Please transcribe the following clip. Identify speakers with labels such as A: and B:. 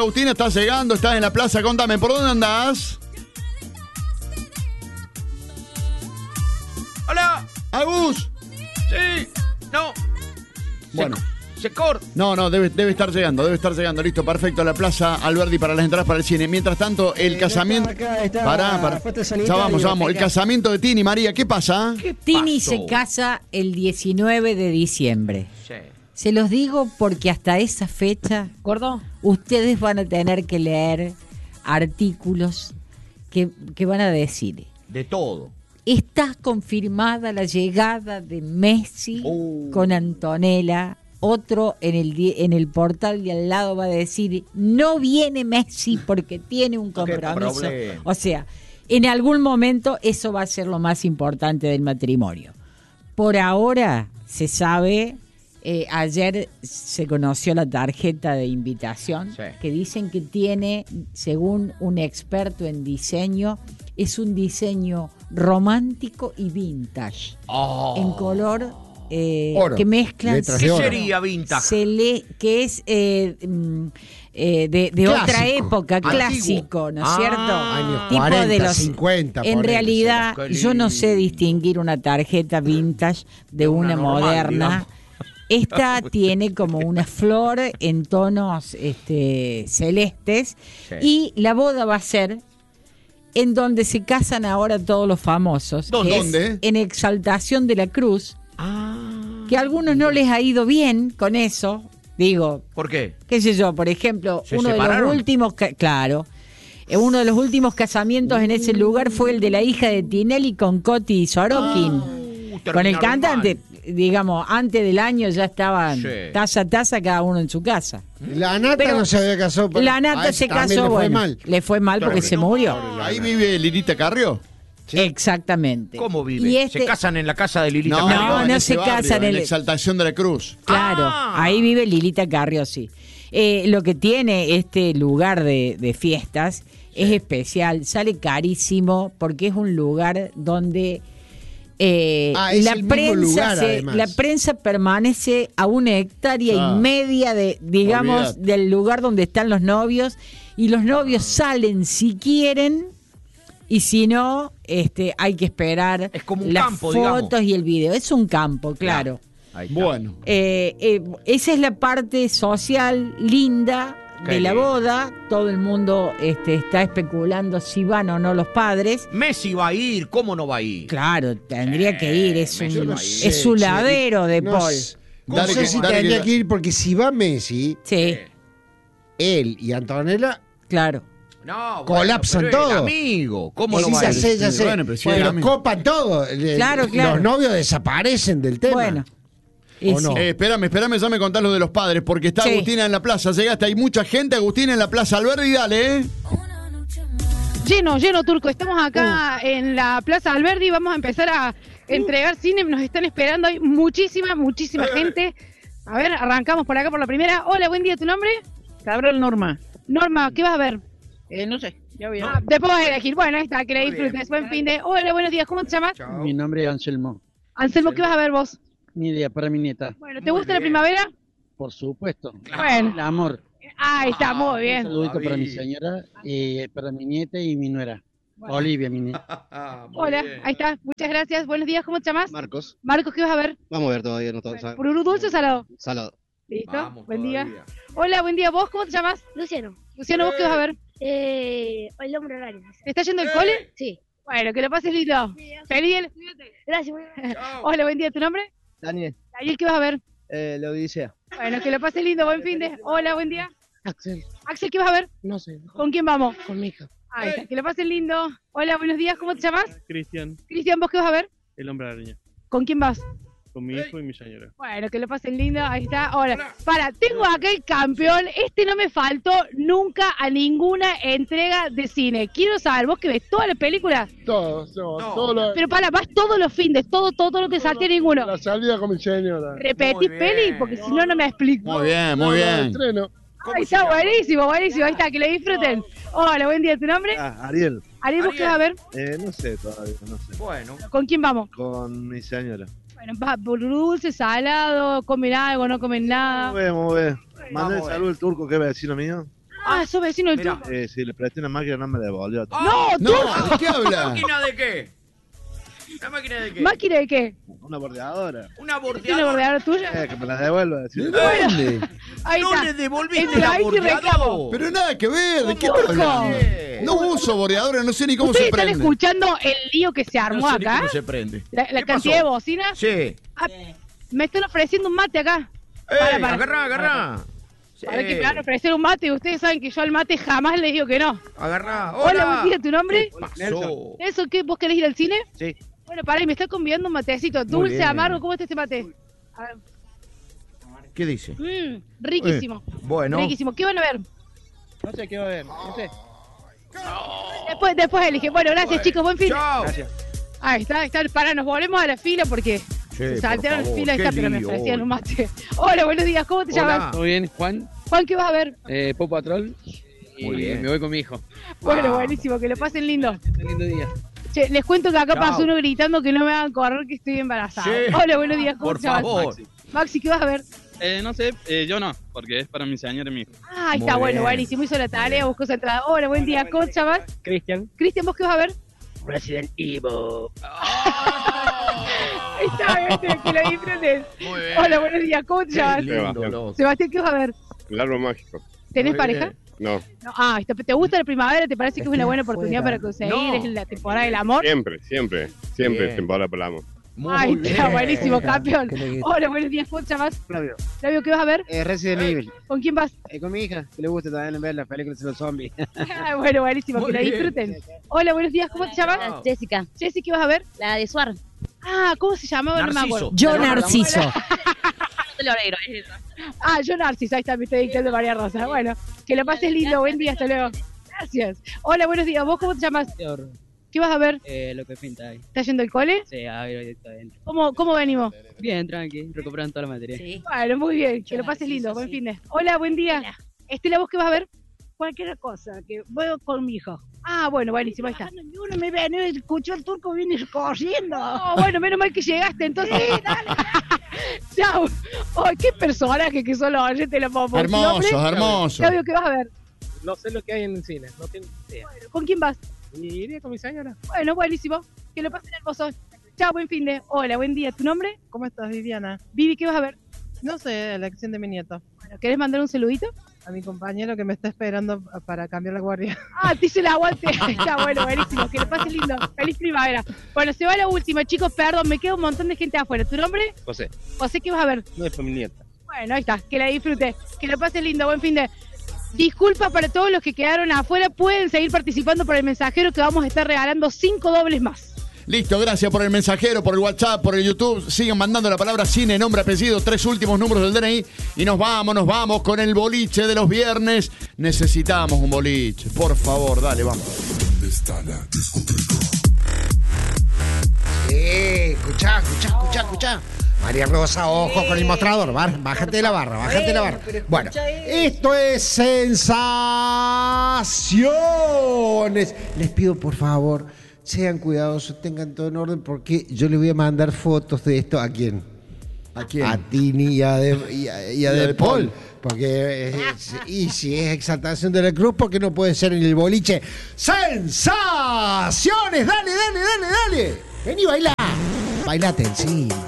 A: Agustina, estás llegando, estás en la plaza. Contame, ¿por dónde andás?
B: ¡Hola!
A: ¡Agus!
B: Sí, no.
A: Bueno.
B: Se corta.
A: No, debe estar llegando, listo, perfecto, la Plaza Alberdi para las entradas para el cine. Mientras tanto, el casamiento... Pará. Ya vamos, el casamiento de Tini, María, ¿qué pasa?
C: Tini se casa el 19 de diciembre.
B: Sí.
C: Se los digo porque hasta esa fecha,
D: ¿Gordo?
C: ustedes van a tener que leer artículos que van a decir:
B: De todo.
C: está confirmada la llegada de Messi con Antonella. Otro en el portal de al lado va a decir: no viene Messi porque tiene un compromiso. O sea, en algún momento eso va a ser lo más importante del matrimonio. Por ahora se sabe, ayer se conoció la tarjeta de invitación, que dicen que tiene, según un experto en diseño, es un diseño romántico y vintage, en color que mezclan.
B: ¿Qué sería vintage?
C: Que es de otra época, clásico, ¿no es cierto?
E: Años
C: Tipo
E: 40,
C: de los
E: 50.
C: En realidad,
B: Qué
C: yo no
B: lindo.
C: sé distinguir una tarjeta vintage de una
B: normal,
C: moderna.
B: digamos.
C: Esta tiene como una flor en tonos celestes, y la boda va a ser en donde se casan ahora todos los famosos.
A: ¿Dónde?
C: Es en Exaltación de la Cruz. Que a algunos no les ha ido bien con eso. Digo,
B: ¿Por qué?
C: qué sé yo, por ejemplo,
B: ¿Se
C: uno
B: separaron?
C: de los últimos, uno de los últimos casamientos en ese lugar fue el de la hija de Tinelli con Coti Sorokin. Con el
B: terminaron
C: cantante, digamos, antes del año ya estaban taza a taza cada uno en su casa.
E: La Nata
C: Pero
E: no se había casado.
C: La Nata se casó, le fue mal porque se murió.
A: Ahí vive Lilita Carrió.
E: Sí.
C: Exactamente.
B: ¿Cómo vive?
C: Y
B: ¿Se casan en la casa de Lilita
A: No,
B: Carrió?
A: en
C: no
A: ese
C: se
A: barrio,
C: casan
A: en
C: en
A: la
C: el-
A: Exaltación de la Cruz.
C: Claro, ahí vive Lilita Carrió, sí. Lo que tiene este lugar de fiestas es especial, sale carísimo porque es un lugar donde
E: es
C: la
E: el mismo
C: prensa
E: lugar, además.
C: la prensa permanece a 1,5 hectáreas de, digamos,
A: Olvidate.
C: del lugar donde están los novios, y los novios salen si quieren, y si no, hay que esperar
B: Es como un
C: las
B: campo,
C: fotos
B: digamos.
C: y el video. Es un campo, claro.
B: Ahí está.
A: Bueno.
C: Esa es la parte social linda
B: Qué
C: de la
B: lindo.
C: boda. Todo el mundo está especulando si van o no los padres.
B: Messi va a ir, ¿cómo no va a ir?
C: Claro, tendría que ir. Es
B: Messi
C: un,
B: va a ir.
C: es su ladero de
E: No
C: Paul.
E: sé- No
A: Dale
E: sé
A: que-
E: si
A: dale
E: tendría
A: que-
E: que ir, porque si va Messi,
C: Sí,
E: él y Antonella
C: claro.
B: No,
E: Colapsan
B: pero es el
E: todo.
B: amigo, ¿cómo
E: sí,
B: no va a
E: ya
B: ir?
E: sé, ya sé.
A: Bueno, pero sí,
E: Pero
A: a mí-
E: copan todo.
C: Claro, claro.
E: Los novios desaparecen del tema.
C: Bueno.
E: ¿O
C: sí.
E: no?
A: Espérame, ya me contás lo de los padres, porque está
C: Sí.
A: Agustina en la plaza. Llegaste, hay mucha gente, Agustina, en la Plaza Alberdi, dale,
D: Lleno, Turco. Estamos acá en la Plaza Alberdi. Vamos a empezar a entregar cine. Nos están esperando. Hay muchísima gente. A ver, arrancamos por acá por la primera. Hola, buen día. ¿Tu nombre?
F: Gabriel Norma.
D: Norma, ¿qué vas a ver?
F: No sé, ya voy
D: Después vas a elegir. Bueno, ahí está, que la disfrutes. Buen fin de... Hola, buenos días. ¿Cómo te llamas?
F: Mi nombre es Anselmo.
D: Anselmo, ¿qué vas a ver vos?
F: Ni idea, para mi nieta.
D: Bueno, ¿te gusta la primavera?
F: Por supuesto.
D: Bueno.
F: El amor.
D: Ahí está, muy
F: Un
D: bien.
F: saludito para mi señora, para mi nieta y mi nuera. Olivia, mi nieta.
D: Hola, ahí está. Muchas gracias. Buenos días. ¿Cómo te llamas?
G: Marcos,
D: Marcos, ¿qué vas a ver?
G: vamos a ver todavía, no todo sabe.
D: ¿Pururú dulce o salado?
G: Salado.
D: ¿Listo?
B: Vamos
D: Buen día.
B: todavía.
D: Hola, buen día. ¿Vos cómo te llamas?
H: Luciano,
D: Luciano, ¿vos qué vas a ver?
H: el hombre araña.
D: ¿Te está yendo el cole?
H: Sí.
D: Bueno, que lo pases lindo. Feliz.
H: Gracias.
D: Hola, buen día. ¿Tu nombre?
G: Daniel,
D: Daniel, ¿qué vas a ver?
G: la Odisea.
D: Bueno, que lo pases lindo. Buen fin de... Hola, buen día.
G: Axel,
D: Axel, ¿qué vas a ver?
G: no sé,
D: ¿Con quién vamos?
G: con mi hija.
D: Ahí está. Que lo pasen lindo. Hola, buenos días. ¿Cómo te llamas?
I: Cristian,
D: Cristian, ¿vos qué vas a ver?
I: el hombre araña,
D: ¿Con quién vas?
I: con mi hijo y mi señora.
D: Bueno, que lo pasen lindo. Ahí está. Ahora, tengo acá el campeón. No me faltó nunca a ninguna entrega de cine. Quiero saber, ¿vos que ves todas las películas?
I: Todo
D: Pero vas todos los fines, todo no te salté ninguno.
I: la salida con mi señora.
D: Repetí
B: Muy
D: peli,
B: bien.
D: porque si no, no me explico.
A: Muy bien, muy bien.
I: Estreno.
D: Ahí está, buenísimo. Ahí está, que lo disfruten. Hola, buen día. ¿Tu nombre?
G: Ariel,
D: Ariel, ¿vos qué vas a ver?
G: no sé todavía, no sé.
B: Bueno,
D: ¿Con quién vamos?
G: Con mi señora.
D: Bueno, va por dulce, salado, comen algo, no comen nada.
G: Vamos a ver. Mandé
B: Vamos a
G: el
B: ver.
G: saludo al turco, que es vecino mío.
D: sos vecino del
B: Mirá.
D: turco.
G: Sí, le presté una máquina, no me la devolvió.
D: No,
A: No, ¿de qué habla?
B: ¿Máquina de qué? ¿Una máquina de qué?
D: ¿Máquina de qué?
G: Una bordeadora.
B: ¿Una
D: ¿Tiene
B: bordeadora?
D: bordeadora tuya?
G: Que me la devuelva.
A: ¿De
G: Sí.
A: dónde?
D: Ahí
B: No
D: está.
B: le devolviste
D: Entra,
B: la
D: ahí te reclamo.
B: bordeadora.
A: Pero nada que ver, ¿de qué
D: Turco.
A: estás hablando? No uso boreadora, no sé ni cómo
D: ¿Ustedes
A: se
D: están
A: prende.
D: escuchando el lío que se armó
B: No sé ni
D: acá?
B: cómo se prende.
D: La
B: ¿Qué
D: cantidad de
B: pasó?
D: bocinas.
B: Sí.
D: Ah, me están ofreciendo un mate acá. Para.
B: Agarrá. Sí.
D: Para que me van a ofrecer un mate y ustedes saben que yo al mate jamás les digo que no.
B: Agarrá.
D: Hola, buen día, ¿tu nombre?
B: Pasó.
D: ¿Eso qué? ¿Vos querés ir al cine?
G: Sí.
D: Bueno, pará, y me está convidando un matecito. Dulce,
B: bien.
D: amargo, ¿cómo está este mate? A ver.
B: ¿Qué dice?
D: Riquísimo.
B: Bueno.
D: Riquísimo. ¿Qué van a ver?
F: No sé qué va a ver, no sé.
D: Después elige. Bueno, gracias chicos, buen fin.
B: Chao.
F: Gracias.
D: Ahí está. Para, nos volvemos a la fila porque se
B: Sí,
D: saltearon
B: por
D: la
B: favor,
D: fila
B: qué
D: esta, pero me
B: lío
D: ofrecían
B: hoy.
D: un mate. Hola, buenos días, ¿cómo te
B: Hola.
D: llamas?
F: ¿Todo bien, Juan?
D: Juan, ¿qué vas a ver?
F: Pop Patrol. Y
B: Muy bien.
F: me voy con mi hijo.
D: Bueno,
B: Ah.
D: buenísimo, que lo pasen lindo.
F: Un lindo día.
D: Che, les cuento que acá
B: Chao.
D: pasó uno gritando que no me hagan correr, que estoy embarazada.
B: Sí.
D: Hola, buenos días, ¿cómo
B: Por
D: te llamas?
B: favor.
D: Maxi, ¿qué vas a ver?
J: No sé, yo no, porque es para mi señora y mi hijo.
D: Ah, ahí
B: Muy
D: está, bueno,
B: bien.
D: buenísimo. Hizo la tarea, buscó su entrada. Hola, buen día, ¿cómo te llamas?
F: Cristian.
D: Cristian, ¿vos qué vas a ver?
F: Resident Evil.
D: Ahí está, que lo disfrutes.
B: Muy bien.
D: Hola, buenos días, ¿cómo te
B: Qué
D: llamas?
B: lindo,
I: Sebastián.
B: loco.
D: Sebastián, ¿qué vas a ver?
I: El árbol mágico.
D: ¿Tenés
B: Muy
D: pareja?
B: bien.
I: No,
D: No, ¿te gusta la primavera? ¿Te parece que es una buena oportunidad para conseguir?
B: No.
D: Es la temporada del amor.
I: siempre
B: Bien.
I: es temporada para el amor.
B: Muy
D: Ahí
B: bien.
D: está, buenísimo, campeón.
E: ¿Qué le gusta?
D: Hola, buenos días, ¿cómo te llamas?
F: Flavio.
D: Flavio, ¿qué vas a ver?
F: Resident Evil.
D: ¿Con quién vas?
F: Con mi hija, que le gusta también ver las películas de los zombies.
D: Ah, bueno, buenísimo,
B: Muy
D: que la
B: bien.
D: disfruten. Hola, buenos días, ¿cómo te llamas?
B: Chao.
H: Jessica,
D: Jessy, ¿qué vas a ver?
H: la de Suar.
D: Ah, ¿cómo se llamaba? No me acuerdo.
B: Narciso.
C: Yo, Narciso.
H: Teleonero, es esa.
D: Ah, yo Narciso, ahí está, me estoy dictando María Rosa. Bueno, que lo pases lindo, buen día, hasta luego. Gracias. Hola, buenos días, ¿vos cómo te llamas? ¿Qué vas a ver?
J: Lo que pinta ahí.
D: ¿Estás yendo al cole?
J: Sí, a ver, está adentro.
D: ¿Cómo venimos?
J: Bien, tranqui, recuperan toda la materia.
C: Sí.
D: Bueno, muy bien, que lo pases lindo, buen fin de. Hola, buen día. Estela, ¿vos qué vas a ver?
K: Cualquier cosa, que voy con mi hijo.
D: Ah, bueno, buenísimo, ahí está.
K: Y uno me ve, no escuchó el turco, viene corriendo.
D: Oh, bueno, menos mal que llegaste, entonces. Chao. Ay, qué personaje que solo yo te lo pongo.
A: Hermosos, hermosos.
D: Claudio, ¿qué vas a ver?
F: No sé lo que hay en el cine, no tengo idea.
D: ¿Con quién vas?
F: Y iría con mi señora.
D: Bueno, buenísimo. Que lo pasen hermoso. Chao, buen fin de. Hola, buen día. ¿Tu nombre?
F: ¿Cómo estás, Viviana?
D: Vivi, ¿qué vas a ver?
F: No sé, la acción de mi nieto.
D: Bueno, ¿querés mandar un saludito?
F: A mi compañero que me está esperando para cambiar la guardia.
D: Ah, te hice el aguante. Está bueno, buenísimo. Que lo pases lindo. Feliz primavera. Bueno, se va la última, chicos. Perdón, me queda un montón de gente afuera. ¿Tu nombre?
F: José,
D: José, ¿qué vas a ver?
F: no es mi nieta.
D: Bueno, ahí está. Que la disfrute. Que lo pases lindo. Buen fin de. Disculpas para todos los que quedaron afuera. Pueden seguir participando por el mensajero que vamos a estar regalando 5 dobles más.
A: Listo, gracias por el mensajero, por el WhatsApp, por el YouTube. Sigan mandando la palabra cine, nombre, apellido, 3 últimos números del DNI. Y nos vamos con el boliche de los viernes. Necesitamos un boliche. Por favor, dale, vamos.
E: Escuchá. María Rosa, ojo con el mostrador. Bájate de la barra. Bueno, esto es Sensaciones. Les pido, por favor, sean cuidadosos, tengan todo en orden, porque yo le voy a mandar fotos de esto a quién.
A: ¿A quién?
E: A Tini y a De Paul.
A: Paul.
E: Porque, y si es exaltación de la cruz, porque no puede ser en el boliche. ¡Sensaciones! ¡Dale! Vení, bailá. Bailate, sí.